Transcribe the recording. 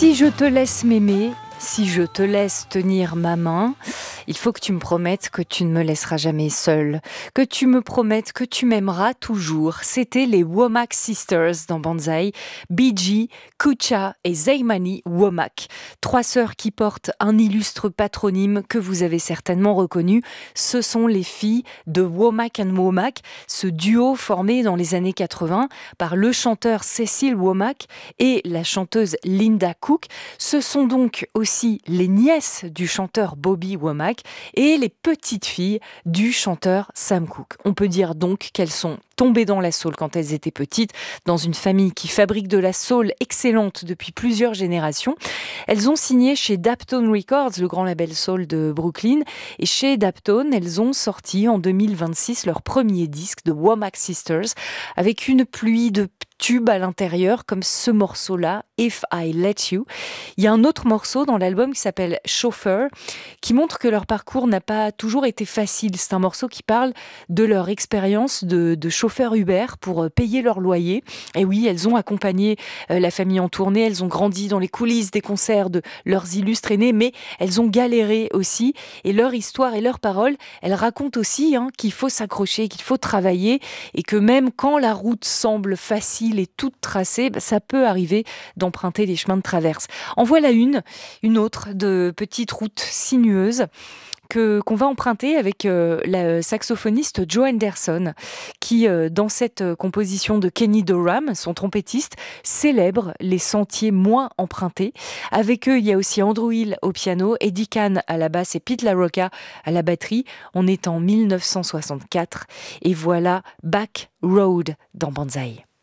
Si je te laisse m'aimer, si je te laisse tenir ma main, il faut que tu me promettes que tu ne me laisseras jamais seule, que tu me promettes que tu m'aimeras toujours. C'était les Womack Sisters dans Banzai, Biji, Kucha et Zaimani Womack. Trois sœurs qui portent un illustre patronyme que vous avez certainement reconnu. Ce sont les filles de Womack and Womack, ce duo formé dans les années 80 par le chanteur Cecil Womack et la chanteuse Linda Cook. Ce sont donc aussi les nièces du chanteur Bobby Womack et les petites filles du chanteur Sam Cooke. On peut dire donc qu'elles sont tombées dans la soul quand elles étaient petites, dans une famille qui fabrique de la soul excellente depuis plusieurs générations. Elles ont signé chez Daptone Records, le grand label soul de Brooklyn, et chez Daptone, elles ont sorti en 2026 leur premier disque de Womack Sisters, avec une pluie de tubes à l'intérieur, comme ce morceau-là, If I Let You. Il y a un autre morceau dans l'album qui s'appelle Chauffeur, qui montre que leur parcours n'a pas toujours été facile. C'est un morceau qui parle de leur expérience de chauffeur Uber pour payer leur loyer. Et oui, elles ont accompagné la famille en tournée, elles ont grandi dans les coulisses des concerts de leurs illustres aînés, mais elles ont galéré aussi. Et leur histoire et leurs paroles, elles racontent aussi qu'il faut s'accrocher, qu'il faut travailler, et que même quand la route semble facile et toute tracée, ça peut arriver d'emprunter les chemins de traverse. En voilà une autre de petites routes sinueuses qu'on va emprunter avec la saxophoniste Joe Henderson, qui, dans cette composition de Kenny Dorham, son trompettiste, célèbre les sentiers moins empruntés. Avec eux, il y a aussi Andrew Hill au piano, Eddie Kahn à la basse et Pete LaRocca à la batterie. On est en 1964 et voilà Back Road dans Banzai.